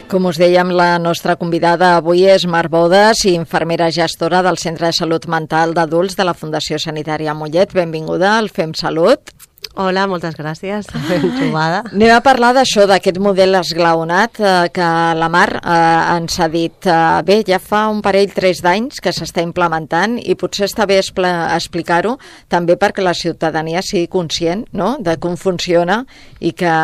Com us dèiem, la nostra convidada avui és Mar Bodas, infermera gestora del Centre de Salut Mental d'Adults de la Fundació Sanitària Mollet. Benvinguda al Fem Salut. Hola, moltes gràcies. Ben trobada. Anem a parlar d'això, d'aquest model esglaonat que la Mar ens ha dit. Bé, ja fa un parell, 3 d'anys que s'està implementant i potser està bé explicar-ho també perquè la ciutadania sigui conscient, no?, de com funciona i que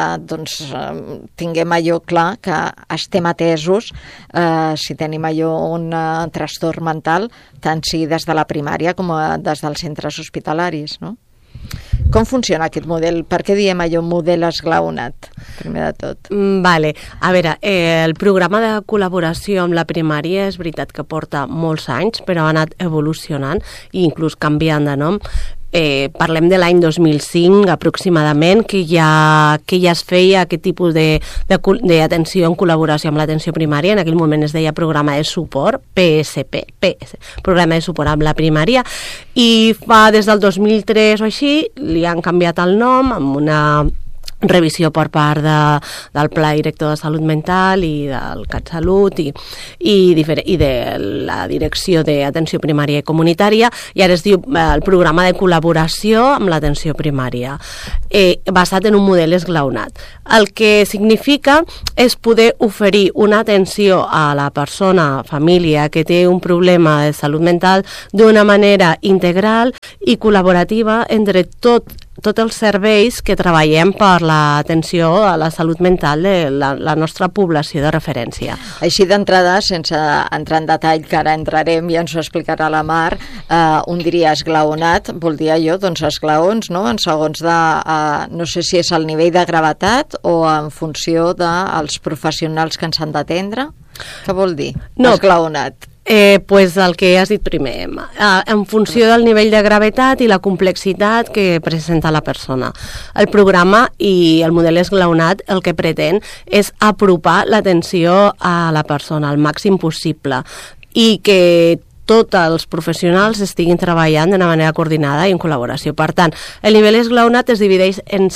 tinguem allò clar, que estem atesos si tenim allò un trastorn mental, tant sigui des de la primària com des dels centres hospitalaris, no? Com funciona aquest model? Per què diem allò model esglaonat, primer de tot? Vale. A veure, el programa de col·laboració amb la primària és veritat que porta molts anys, però ha anat evolucionant i inclús canviant de nom. Parlem de l'any 2005 aproximadament, que ja es feia aquest tipus d'atenció en col·laboració amb l'atenció primària. En aquell moment es deia programa de suport, PSP, programa de suport amb la primària, i fa des del 2003 o així li han canviat el nom amb una revisió per part del Pla Director de Salut Mental i del CatSalut i de la Direcció d'Atenció Primària i Comunitària, i ara es diu el programa de col·laboració amb l'atenció primària, basat en un model esglaonat. El que significa és poder oferir una atenció a la persona, família, que té un problema de salut mental d'una manera integral i col·laborativa entre tots els serveis que treballem per l'atenció a la salut mental de la nostra població de referència. Així d'entrada, sense entrar en detall, que ara entrarem i ens ho explicarà la Mar, un diria esglaonat, vol dir allò, doncs esglaons, no?, en segons de, no sé si és el nivell de gravetat o en funció dels professionals que ens han d'atendre. Què vol dir, esglaonat? Pues el que has dit primer, en funció del nivell de gravetat i la complexitat que presenta la persona. El programa i el model esglaonat el que pretén és apropar l'atenció a la persona al màxim possible i que tots els professionals estiguin treballant d'una manera coordinada i en col·laboració. Per tant, el nivell esglaonat es divideix en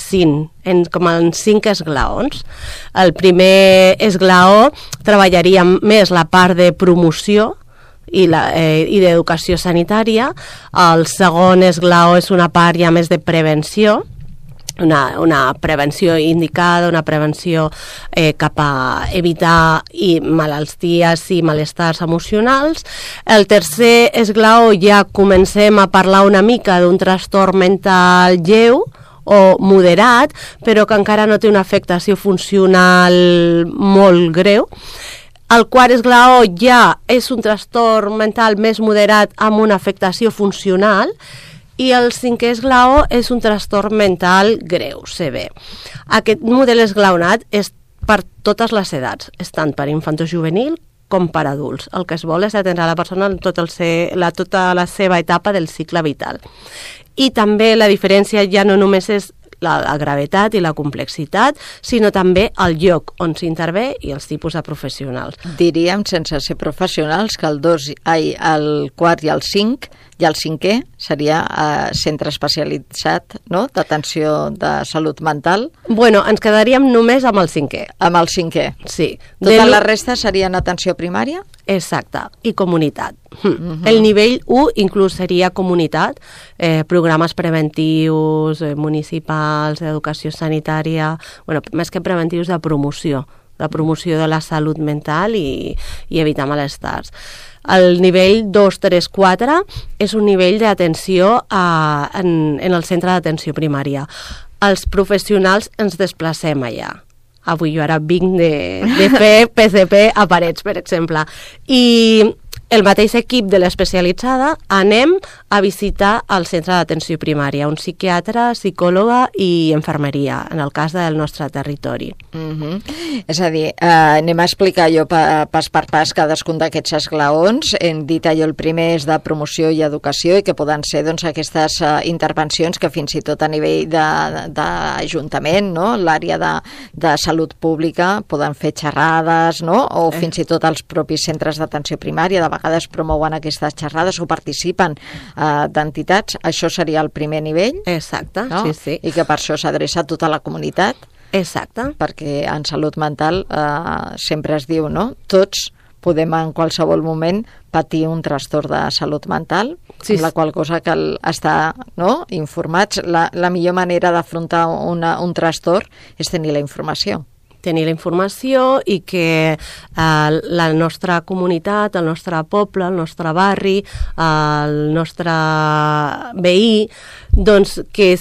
5 esglaons. El primer esglaó treballaria més la part de promoció i d'educació sanitària. El segon esglaó és una part ja més de prevenció, una prevenció indicada, una prevenció cap a evitar malalties i malestars emocionals. El tercer esglaó ja comencem a parlar una mica d'un trastorn mental lleu o moderat, però que encara no té una afectació funcional molt greu. El quart esglaó ja és un trastorn mental més moderat amb una afectació funcional, i el cinquè esglaó és un trastorn mental greu, sever. Aquest model esglaonat és per totes les edats, és tant per infantojuvenil com per adults. El que es vol és atendre a la persona en tota la seva etapa del cicle vital. I també la diferència ja no només és la gravetat i la complexitat, sinó també el lloc on s'intervé i els tipus de professionals. Diríem, sense ser professionals, que el quart i el 5 i el 5è seria centre especialitzat, no?, d'atenció de salut mental. Bueno, ens quedaríem només amb el 5è. Amb el 5è? Sí. Tota la resta serien atenció primària? Exacte, i comunitat. El nivell 1 inclús seria comunitat, programes preventius, municipals, d'educació sanitària, bueno, més que preventius, de promoció de la salut mental i evitar malestars. El nivell 2, 3, 4 és un nivell d'atenció en el centre d'atenció primària. Els professionals ens desplacem allà. Avui jo ara vinc de fer PCP a Parets, per exemple. I el mateix equip de l'especialitzada anem a visitar el centre d'atenció primària, un psiquiatre, psicòloga i infermeria, en el cas del nostre territori. És a dir, anem a explicar allò pas per pas cadascun d'aquests esglaons. Hem dit allò, el primer és de promoció i educació, i que poden ser aquestes intervencions que fins i tot a nivell d'Ajuntament, no?, l'àrea de salut pública, poden fer xerrades, no?, o fins i tot els propis centres d'atenció primària, de vegades promouen aquestes xerrades o participen d'entitats. Això seria el primer nivell. Exacte, no? Sí. I que per això s'adreça a tota la comunitat. Exacte. Perquè en salut mental sempre es diu, no? Tots podem en qualsevol moment patir un trastorn de salut mental, Sí. amb la qual cosa cal estar, no, informats. La millor manera d'afrontar un trastorn és tenir la informació. Tenir la informació i que la nostra comunitat, el nostre poble, el nostre barri, el nostre veí, doncs que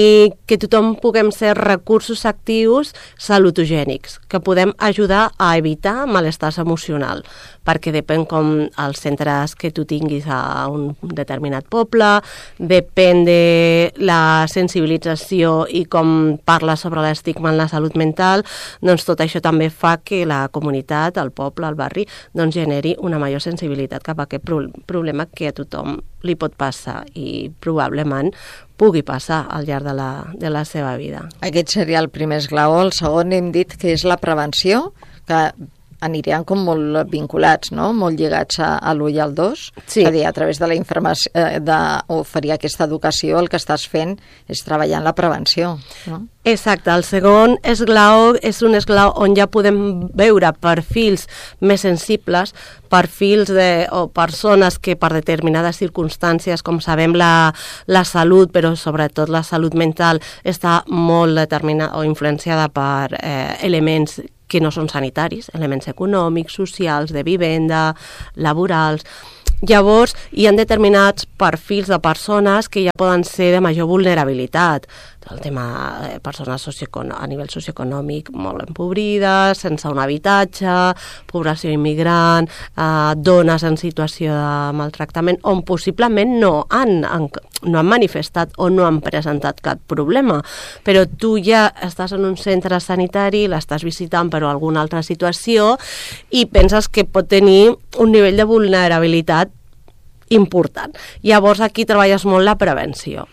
tothom puguem ser recursos actius salutogènics, que podem ajudar a evitar malestars emocional, perquè depèn com els centres que tu tinguis a un determinat poble, depèn de la sensibilització i com parla sobre l'estigma en la salut mental, doncs tot això també fa que la comunitat, el poble, el barri, doncs generi una major sensibilitat cap a aquest problema que a tothom li pot passar i probablement pugui passar al llarg de la seva vida. Aquest seria el primer esglaó. El segon hem dit que és la prevenció, que anirien com molt vinculats, no? Molt lligats a l'1 i al 2. Sí. És a dir, a través de la informació, d'oferir aquesta educació, el que estàs fent és treballar en la prevenció, no? Exacte, el segon esglaó és un esglaó on ja podem veure perfils més sensibles, perfils o persones que per determinades circumstàncies, com sabem la salut, però sobretot la salut mental, està molt determinada o influenciada per elements que no són sanitaris, elements econòmics, socials, de vivenda, laborals. Llavors, hi ha determinats perfils de persones que ja poden ser de major vulnerabilitat. El tema de persones a nivell socioeconòmic molt empobrides, sense un habitatge, població immigrant, dones en situació de maltractament, on possiblement no han manifestat o no han presentat cap problema, però tu ja estàs en un centre sanitari, l'estàs visitant per alguna altra situació i penses que pot tenir un nivell de vulnerabilitat important. Llavors aquí treballes molt la prevenció.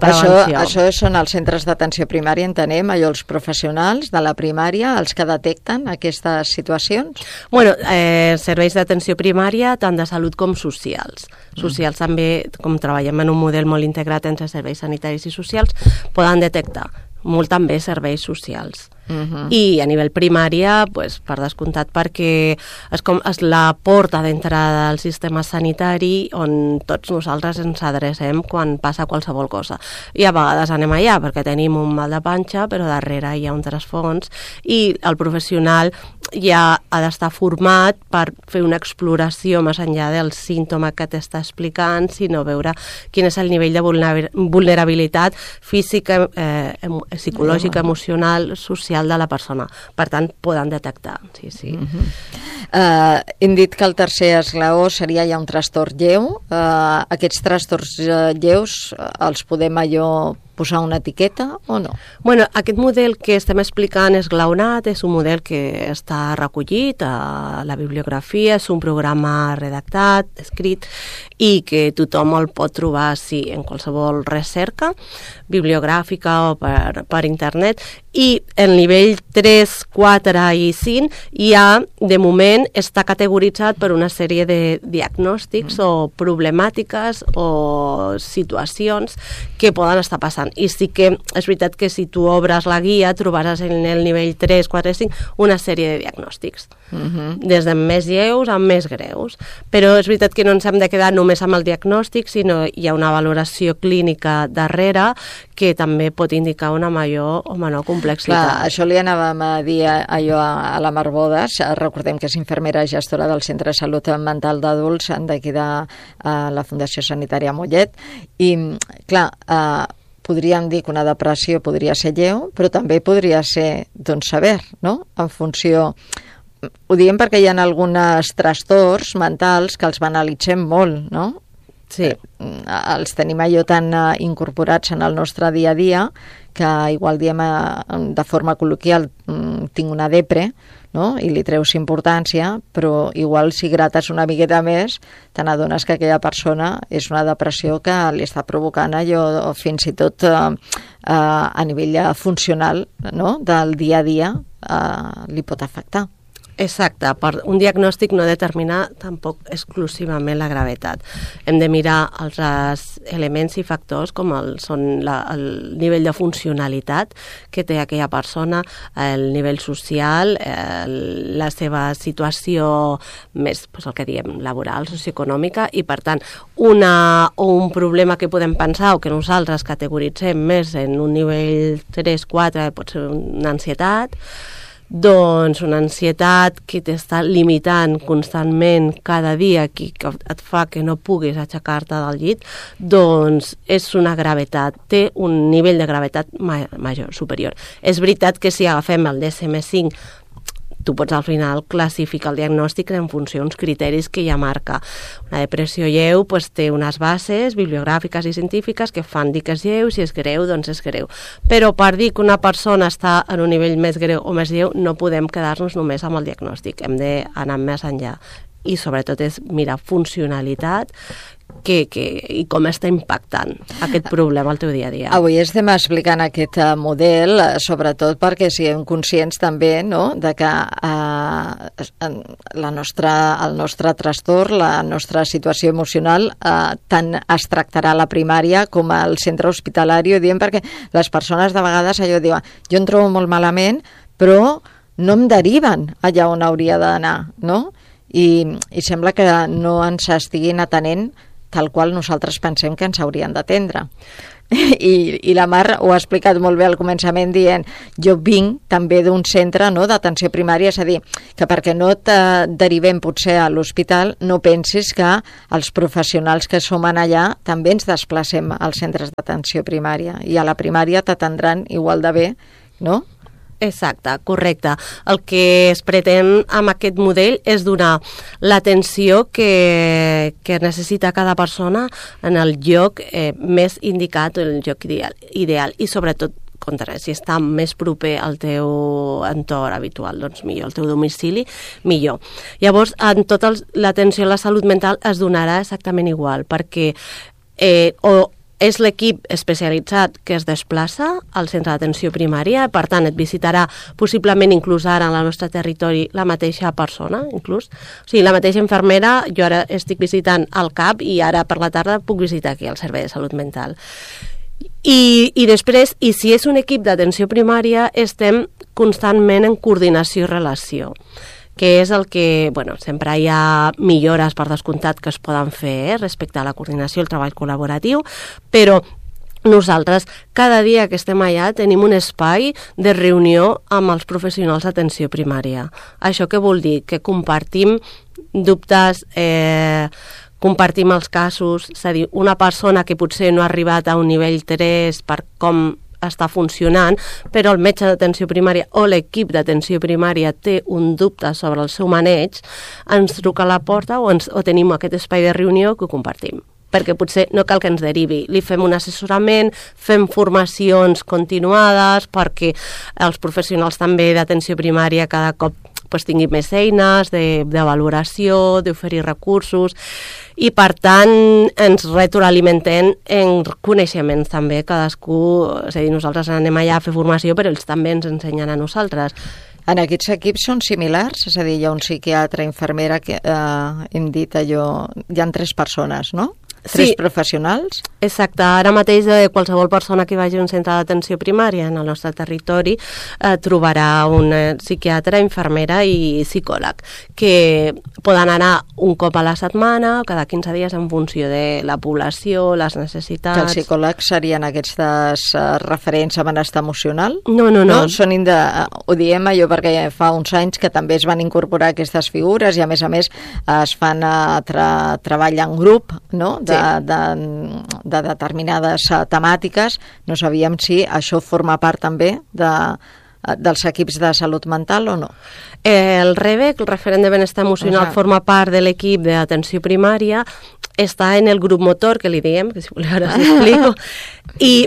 Això són els centres d'atenció primària, entenem, allò els professionals de la primària, els que detecten aquestes situacions? Bueno, serveis d'atenció primària, tant de salut com socials. Socials també, com treballem en un model molt integrat entre serveis sanitaris i socials, poden detectar molt també serveis socials. I a nivell primària, pues, per descomptat, perquè és la porta d'entrada al sistema sanitari on tots nosaltres ens adrecem quan passa qualsevol cosa. I a vegades anem allà perquè tenim un mal de panxa, però darrere hi ha un trasfons i el professional ja ha d'estar format per fer una exploració més enllà del símptoma que t'està explicant, sinó veure quin és el nivell de vulnerabilitat física, psicològica, emocional, social de la persona. Per tant, poden detectar. Sí. Hem dit que el tercer esglaó seria ja un trastorn lleu. Aquests trastorns lleus els podem posar una etiqueta o no? Bueno, aquest model que estem explicant esglaonat és un model que està recollit a la bibliografia, és un programa redactat, escrit, i que tothom el pot trobar en qualsevol recerca bibliogràfica o per internet, i en nivell 3, 4 i 5 ja, de moment, està categoritzat per una sèrie de diagnòstics o problemàtiques o situacions que poden estar passant. I sí que és veritat que si tu obres la guia trobaràs en el nivell 3, 4 i 5 una sèrie de diagnòstics, des de més lleus a més greus. Però és veritat que no ens hem de quedar només amb el diagnòstic, sinó hi ha una valoració clínica darrere que també pot indicar una major o menor complexitat. Clar, això li anàvem a dir a la Mar Bodas, recordem que és infermera gestora del Centre de Salut Mental d'Adults d'aquí de la Fundació Sanitària Mollet, i clar, podríem dir que una depressió podria ser lleu, però també podria ser, doncs, sever, no? En funció... Ho diem perquè hi ha alguns trastorns mentals que els banalitzem molt, no? Sí. Els tenim allò tan incorporats en el nostre dia a dia que igual diem de forma col·loquial tinc una depre, no? I li treus importància, però igual si grates una miqueta més te n'adones que aquella persona és una depressió que li està provocant allò fins i tot a nivell funcional, no? Del dia a dia li pot afectar. Exacte, un diagnòstic no determina tampoc exclusivament la gravetat. Hem de mirar els elements i factors com són el nivell de funcionalitat que té aquella persona, el nivell social, la seva situació més, el que diem, laboral, socioeconòmica, i per tant un problema que podem pensar o que nosaltres categoritzem més en un nivell 3-4 pot ser una ansietat, doncs una ansietat que t'està limitant constantment cada dia, que et fa que no puguis aixecar-te del llit, doncs és una gravetat, té un nivell de gravetat major, superior. És veritat que si agafem el DSM-5, tu pots al final classificar el diagnòstic en funció d'uns criteris que ja marca. Una depressió lleu té unes bases bibliogràfiques i científiques que fan dir que és lleu, si és greu, doncs és greu. Però per dir que una persona està en un nivell més greu o més lleu, no podem quedar-nos només amb el diagnòstic, hem d'anar més enllà. I sobretot és mirar funcionalitat i com està impactant aquest problema al teu dia a dia. Avui estem explicant aquest model, sobretot perquè siguem conscients també, no?, de que el nostre trastorn, la nostra situació emocional, tant es tractarà a la primària com al centre hospitalari, ho diem perquè les persones de vegades allò diuen, jo em trobo molt malament, però no em deriven allà on hauria d'anar, no? I sembla que no ens estiguin atenent tal qual nosaltres pensem que ens haurien d'atendre. I la Mar ho ha explicat molt bé al començament dient, jo vinc també d'un centre, no?, d'atenció primària, és a dir, que perquè no et derivem potser a l'hospital, no pensis que els professionals que som allà també ens desplacem als centres d'atenció primària, i a la primària t'atendran igual de bé, no? Exacte, correcte. El que es pretén amb aquest model és donar l'atenció que necessita cada persona en el lloc més indicat, el lloc ideal, i sobretot si està més proper al teu entorn habitual, doncs millor, al teu domicili, millor. Llavors, en tota l'atenció a la salut mental es donarà exactament igual, perquè és l'equip especialitzat que es desplaça al centre d'atenció primària, per tant et visitarà possiblement inclús ara en el nostre territori la mateixa persona, inclús. O sigui, la mateixa infermera, jo ara estic visitant al CAP i ara per la tarda puc visitar aquí al Servei de Salut Mental. I després, i si és un equip d'atenció primària, estem constantment en coordinació i relació, que és el que, sempre hi ha millores per descomptat que es poden fer respecte a la coordinació i el treball col·laboratiu, però nosaltres cada dia que estem allà tenim un espai de reunió amb els professionals d'atenció primària. Això què vol dir? Que compartim dubtes, compartim els casos, és a dir, una persona que potser no ha arribat a un nivell 3 per com està funcionant, però el metge d'atenció primària o l'equip d'atenció primària té un dubte sobre el seu maneig, ens truca a la porta o tenim aquest espai de reunió que ho compartim. Perquè potser no cal que ens derivi, li fem un assessorament, fem formacions continuades perquè els professionals també d'atenció primària cada cop tinguin més eines de valoració, d'oferir recursos, i per tant ens retroalimentem en coneixements també, cadascú, és a dir, nosaltres anem allà a fer formació, però ells també ens ensenyen a nosaltres. En aquests equips són similars? És a dir, hi ha un psiquiatre, infermera, que hem dit allò, hi ha 3 persones, no? 3 professionals? Exacte. Ara mateix qualsevol persona que vagi a un centre d'atenció primària en el nostre territori trobarà un psiquiatre, infermera i psicòleg, que poden anar un cop a la setmana o cada 15 dies en funció de la població, les necessitats. Que els psicòlegs serien aquests referents a benestar emocional? No. Ho diem allò perquè fa uns anys que també es van incorporar aquestes figures i a més es fan treball en grup, no?, de determinades temàtiques. No sabíem si això forma part també dels equips de salut mental o no. El REBEC, el referent de benestar emocional, forma part de l'equip d'atenció primària, està en el grup motor, que li diem, que si voleu ara us explico,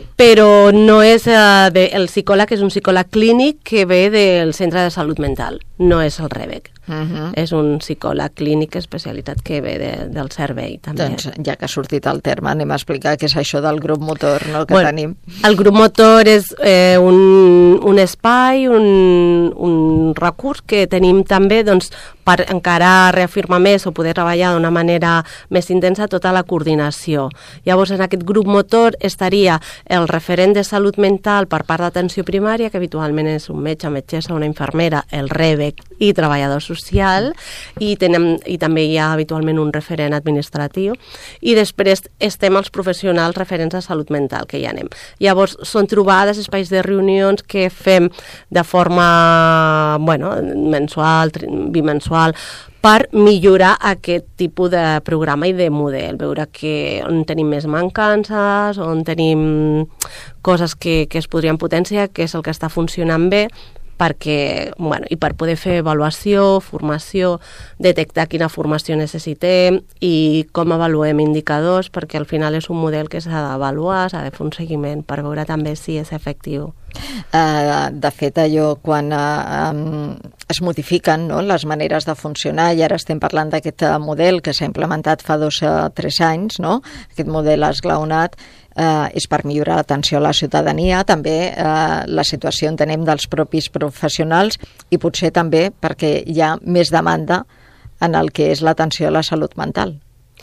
però no és el psicòleg, és un psicòleg clínic que ve del centre de salut mental. no és el REVEC. És un psicòleg clínic especialitat que ve del servei, també. Doncs, ja que ha sortit el terme, anem a explicar què és això del grup motor, no?, que tenim. El grup motor és un espai, un recurs que tenim també, doncs, per encara reafirmar més o poder treballar d'una manera més intensa tota la coordinació. Llavors, en aquest grup motor estaria el referent de salut mental per part d'atenció primària, que habitualment és un metge, metgessa, una infermera, el REVEC i treballador social, i també hi ha habitualment un referent administratiu, i després estem els professionals referents a salut mental, que ja anem. Llavors, són trobades, espais de reunions que fem de forma, mensual, bimensual, per millorar aquest tipus de programa i de model, veure on tenim més mancances, on tenim coses que es podrien potenciar, què és el que està funcionant bé, i per poder fer avaluació, formació, detectar quina formació necessitem i com avaluem indicadors, perquè al final és un model que s'ha d'avaluar, s'ha de fer un seguiment per veure també si és efectiu. De fet, quan es modifiquen, no?, les maneres de funcionar, i ara estem parlant d'aquest model que s'ha implementat fa 2 o 3 anys, no?, aquest model esglaonat, és per millorar l'atenció a la ciutadania, també la situació entenem dels propis professionals, i potser també perquè hi ha més demanda en el que és l'atenció a la salut mental.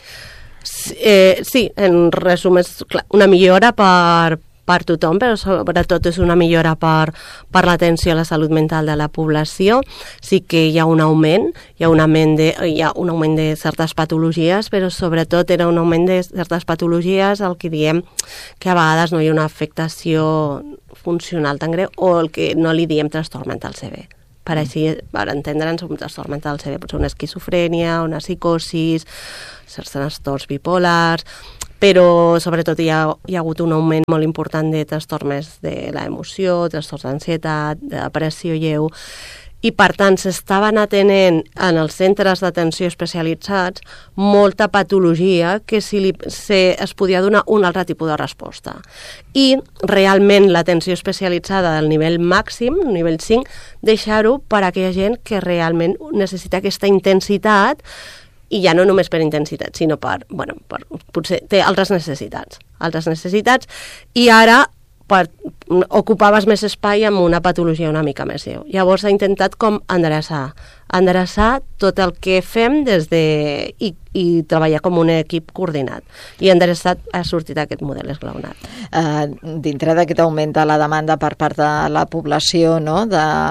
Sí, en resum és una millora per tothom, però sobretot és una millora per l'atenció a la salut mental de la població. Sí que hi ha un augment, hi ha un augment de certes patologies, però sobretot era un augment de certes patologies, el que diem que a vegades no hi ha una afectació funcional tan greu, o el que no li diem trastorn mental sever. Per entendre'ns, un trastorn mental sever pot ser una esquizofrènia, una psicosis, certs trastorns bipolars, però sobretot hi ha hagut un augment molt important de trastorns de l'emoció, trastorns d'ansietat, de depressió lleu, i per tant s'estaven atenent en els centres d'atenció especialitzats molta patologia que es podia donar un altre tipus de resposta. I realment l'atenció especialitzada del nivell màxim, nivell 5, deixar-ho per a aquella gent que realment necessita aquesta intensitat, i ja no només per intensitat, sinó potser té altres necessitats, i ara ocupaves més espai amb una patologia una mica més lleu. Llavors s'ha intentat com endreçar tot el que fem i treballar com un equip coordinat. I endreçat ha sortit aquest model esglaonat. Dintre d'aquest augment de la demanda per part de la població, no?,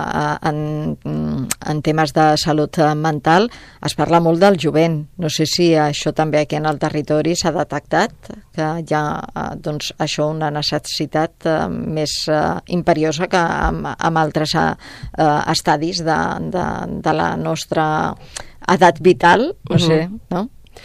en temes de salut mental, es parla molt del jovent. No sé si això també aquí en el territori s'ha detectat, que hi ha això una necessitat més imperiosa que amb altres estadis de la nostra edat vital, no sé, no?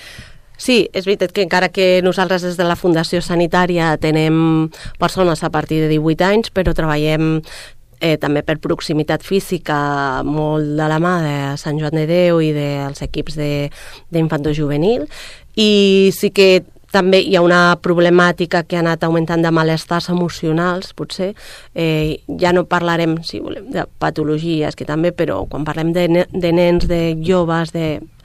Sí, és veritat que encara que nosaltres des de la Fundació Sanitària tenem persones a partir de 18 anys, però treballem també per proximitat física molt de la mà de Sant Joan de Déu i dels equips d'infantojuvenil, i sí que també hi ha una problemàtica que ha anat augmentant de malestars emocionals, potser. Ja no parlarem, si volem, de patologies, que també, però quan parlem de nens, de joves,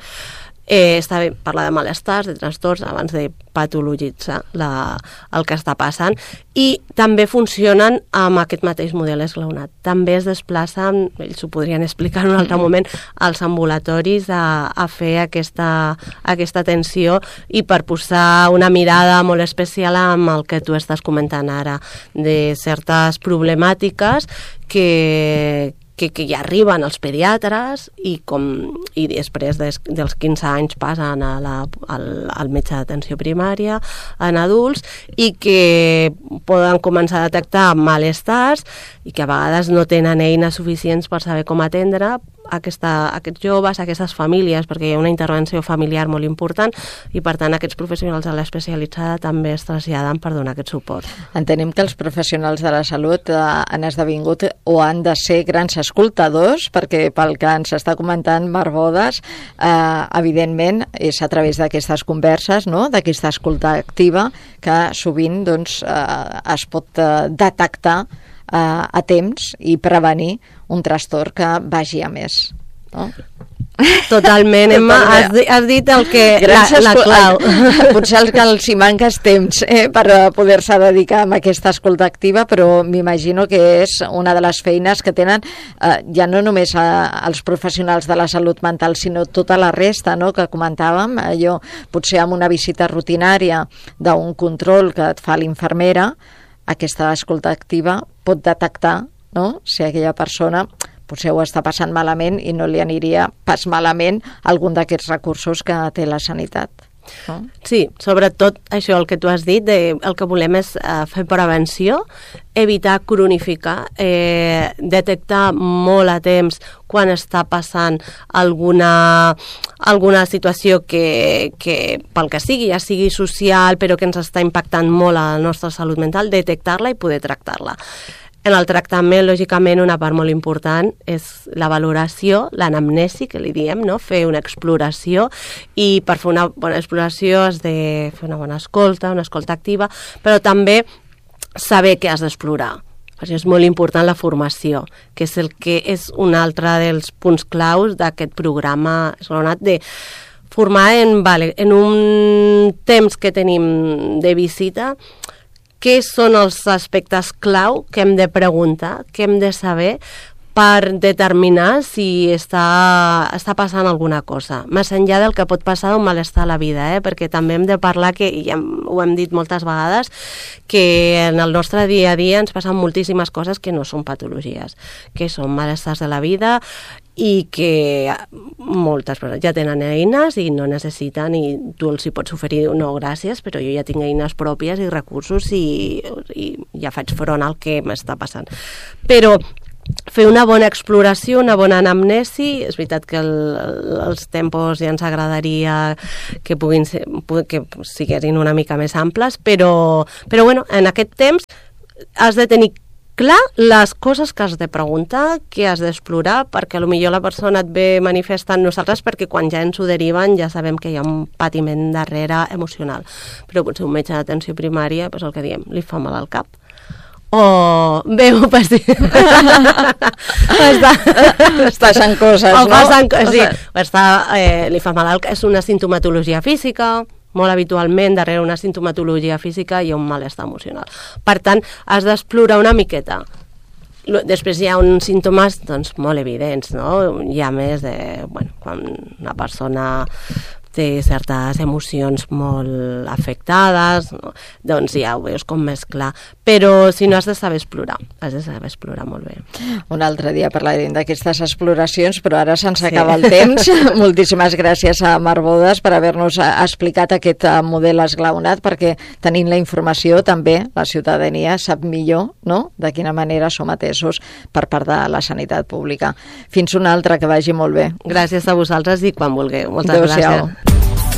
està bé parlar de malestars, de trastorns, abans de patologitzar el que està passant, i també funcionen amb aquest mateix model esglaonat. També es desplacen, ells ho podrien explicar en un altre moment, als ambulatoris a fer aquesta atenció, i per posar una mirada molt especial amb el que tu estàs comentant ara, de certes problemàtiques que ja arriben als pediatres i després dels 15 anys passen al metge d'atenció primària en adults, i que poden començar a detectar malestars i que a vegades no tenen eines suficients per saber com atendre aquests joves, aquestes famílies, perquè hi ha una intervenció familiar molt important, i per tant aquests professionals de l'especialitzada també es traslladen per donar aquest suport. Entenem que els professionals de la salut han esdevingut o han de ser grans escoltadors, perquè pel que ens està comentant Mar Bodas, evidentment és a través d'aquestes converses, no?, d'aquesta escolta activa, que sovint es pot detectar a temps i prevenir un trastorn que vagi a més. no? Totalment, Emma, has dit el que la clau. Potser els hi manques temps per poder-se dedicar a aquesta escolta activa, però m'imagino que és una de les feines que tenen ja no només els professionals de la salut mental, sinó tota la resta, no?, que comentàvem, allò, potser amb una visita rutinària d'un control que et fa l'infermera, aquesta escolta activa pot detectar, no?, si aquella persona potser ho està passant malament i no li aniria pas malament algun d'aquests recursos que té la sanitat. No? Sí, sobretot això, el que tu has dit, el que volem és fer prevenció, evitar cronificar, detectar molt a temps quan està passant alguna situació que pel que sigui, ja sigui social, però que ens està impactant molt a la nostra salut mental, detectar-la i poder tractar-la. En el tractament, lògicament, una part molt important és la valoració, l'anamnesi, que li diem, no? Fer una exploració, i per fer una bona exploració has de fer una bona escolta, una escolta activa, però també saber què has d'explorar. Per això és molt important la formació, que és el que és un altre dels punts claus d'aquest programa esglaonat, de formar en un temps que tenim de visita, què són els aspectes clau que hem de preguntar, que hem de saber per determinar si està passant alguna cosa, més enllà del que pot passar d'un malestar a la vida, perquè també hem de parlar, que ja ho hem dit moltes vegades, que en el nostre dia a dia ens passen moltíssimes coses que no són patologies, que són malestars de la vida, i que moltes persones ja tenen eines i no necessiten, i tu els hi pots oferir, no, gràcies, però jo ja tinc eines pròpies i recursos i ja faig front al que m'està passant. Però fer una bona exploració, una bona anamnesi, és veritat que els tempos ja ens agradaria que puguin ser, que siguessin una mica més amples, però bueno, en aquest temps has de tenir clar les coses que has de preguntar, que has d'explorar, perquè potser la persona et ve manifestant nosaltres, perquè quan ja ens ho deriven ja sabem que hi ha un patiment darrere emocional. Però potser un metge d'atenció primària, doncs el que diem, li fa mal al cap. O veu passen coses, no? Sí, li fa mal al cap, és una sintomatologia física, molt habitualment darrere una sintomatologia física hi ha un malestar emocional. Per tant, has d'explorar una miqueta. Després hi ha uns símptomes doncs, molt evidents, no? Hi ha més de... Bueno, quan una persona té certes emocions molt afectades, no? Doncs ja ho veus com més clar. Però si no, has de saber explorar molt bé. Un altre dia parlarem d'aquestes exploracions, però ara se'ns acaba el temps. Moltíssimes gràcies a Mar Bodas per haver-nos explicat aquest model esglaonat, perquè tenint la informació també la ciutadania sap millor, no?, de quina manera som atesos per part de la sanitat pública. Fins una altra, que vagi molt bé. Gràcies a vosaltres i quan vulgueu. Moltes gràcies.